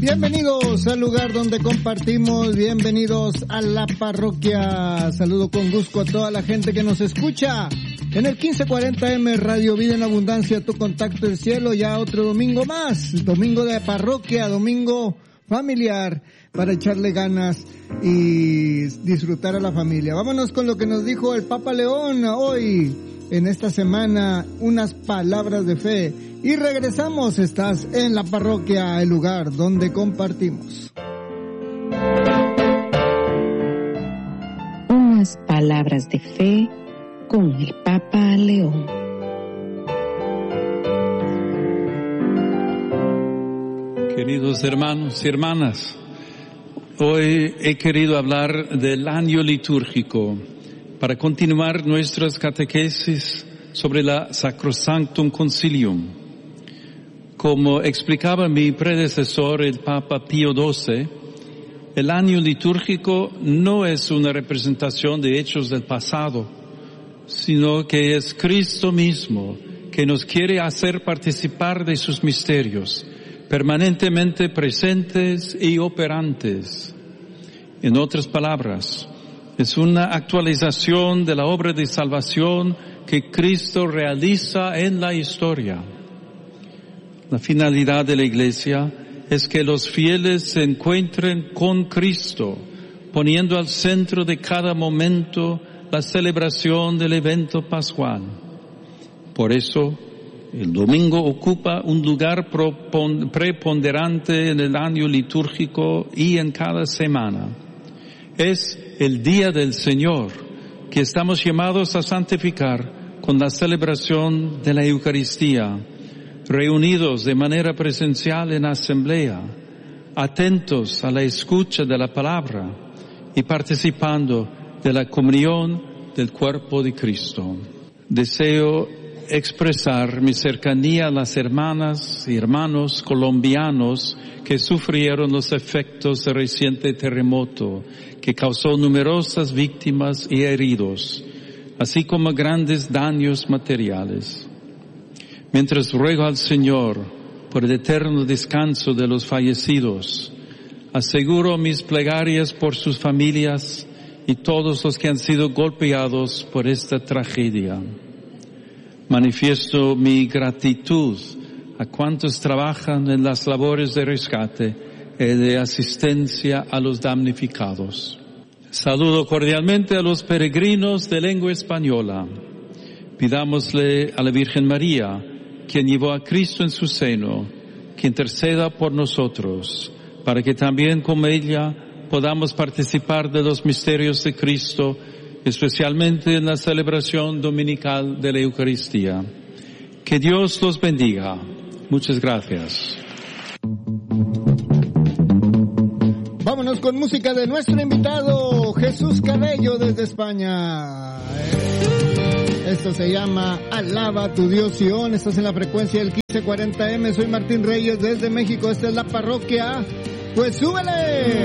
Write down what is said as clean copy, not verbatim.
Bienvenidos al lugar donde compartimos, bienvenidos a la parroquia. Saludo con gusto a toda la gente que nos escucha en el 1540M Radio Vida en Abundancia, tu contacto del cielo. Ya otro domingo más, domingo de parroquia, domingo familiar, para echarle ganas y disfrutar a la familia. Vámonos con lo que nos dijo el Papa León hoy, en esta semana, unas palabras de fe. Y regresamos, estás en la parroquia, el lugar donde compartimos. Unas palabras de fe con el Papa León. Queridos hermanos y hermanas, hoy he querido hablar del año litúrgico para continuar nuestras catequesis sobre la Sacrosanctum Concilium. Como explicaba mi predecesor, el Papa Pío XII, el año litúrgico no es una representación de hechos del pasado, sino que es Cristo mismo que nos quiere hacer participar de sus misterios, permanentemente presentes y operantes. En otras palabras, es una actualización de la obra de salvación que Cristo realiza en la historia. La finalidad de la Iglesia es que los fieles se encuentren con Cristo, poniendo al centro de cada momento la celebración del evento pascual. Por eso, el domingo ocupa un lugar preponderante en el año litúrgico y en cada semana. Es el día del Señor que estamos llamados a santificar con la celebración de la Eucaristía, reunidos de manera presencial en asamblea, atentos a la escucha de la palabra y participando de la comunión del cuerpo de Cristo. Deseo expresar mi cercanía a las hermanas y hermanos colombianos que sufrieron los efectos del reciente terremoto que causó numerosas víctimas y heridos, así como grandes daños materiales. Mientras ruego al Señor por el eterno descanso de los fallecidos, aseguro mis plegarias por sus familias y todos los que han sido golpeados por esta tragedia. Manifiesto mi gratitud a cuantos trabajan en las labores de rescate y de asistencia a los damnificados. Saludo cordialmente a los peregrinos de lengua española. Pidámosle a la Virgen María, quien llevó a Cristo en su seno, que interceda por nosotros, para que también como ella podamos participar de los misterios de Cristo, especialmente en la celebración dominical de la Eucaristía. Que Dios los bendiga. Muchas gracias. Vámonos con música de nuestro invitado, Jesús Cabello, desde España. Esto se llama Alaba tu Dios Sion. Estás en la frecuencia del 1540M. Soy Martín Reyes desde México. Esta es la parroquia. Pues súbele.